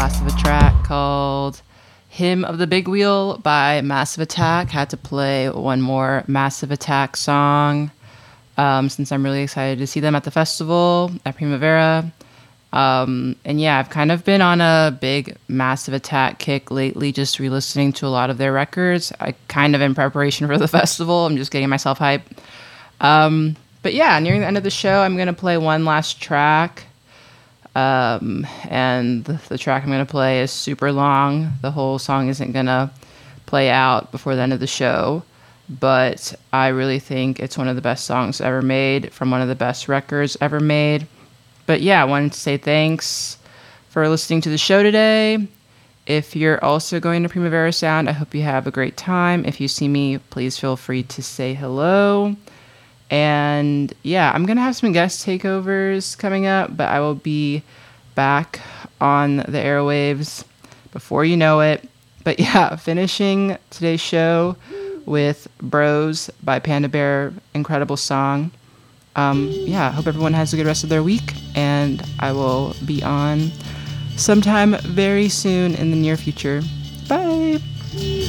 blast of a track called Hymn of the Big Wheel by Massive Attack. Had to play one more Massive Attack song since I'm really excited to see them at the festival at Primavera. And yeah, I've kind of been on a big Massive Attack kick lately, just re-listening to a lot of their records. I kind of in preparation for the festival. I'm just getting myself hyped. But yeah, nearing the end of the show, I'm going to play one last track. And the track I'm going to play is super long. The whole song isn't going to play out before the end of the show. But I really think it's one of the best songs ever made from one of the best records ever made. But yeah, I wanted to say thanks for listening to the show today. If you're also going to Primavera Sound, I hope you have a great time. If you see me, please feel free to say hello. And yeah, I'm going to have some guest takeovers coming up, but I will be back on the airwaves before you know it. But yeah, finishing today's show with Bros by Panda Bear. Incredible song. Yeah, hope everyone has a good rest of their week, and I will be on sometime very soon in the near future.